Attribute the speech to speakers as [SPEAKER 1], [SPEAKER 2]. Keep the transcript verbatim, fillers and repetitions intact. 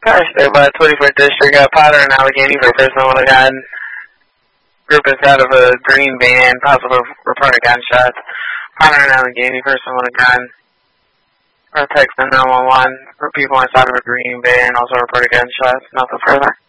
[SPEAKER 1] Crash there by twenty-fourth District. Got Potter and Allegheny for person with a gun. Group inside of a green van. Possible report of gunshots. Potter and Allegheny person with a gun. Or text nine one one for people inside of a green van. Also reported gunshots. Nothing further.